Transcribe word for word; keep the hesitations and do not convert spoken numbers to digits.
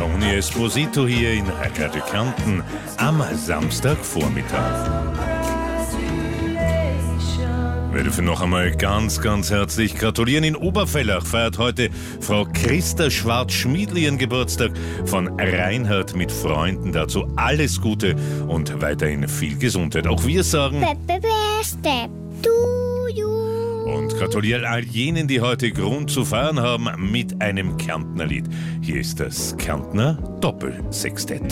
Tony Esposito hier in Radio Kärnten am Samstagvormittag. Wir dürfen noch einmal ganz, ganz herzlich gratulieren. In Oberfellach feiert heute Frau Christa Schwarz-Schmiedl ihren Geburtstag. Von Reinhard mit Freunden dazu alles Gute und weiterhin viel Gesundheit. Auch wir sagen Happy Birthday to you. Und gratulieren all jenen, die heute Grund zu feiern haben, mit einem Kärntner Lied. Hier ist das Kärntner Doppelsextett.